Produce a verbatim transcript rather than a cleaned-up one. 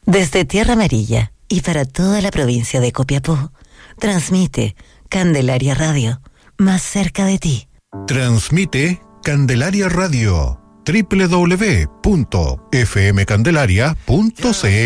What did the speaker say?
Desde Tierra Amarilla y para toda la provincia de Copiapó, transmite Candelaria Radio, más cerca de ti. Transmite Candelaria Radio, doble u doble u doble u punto f m candelaria punto c l.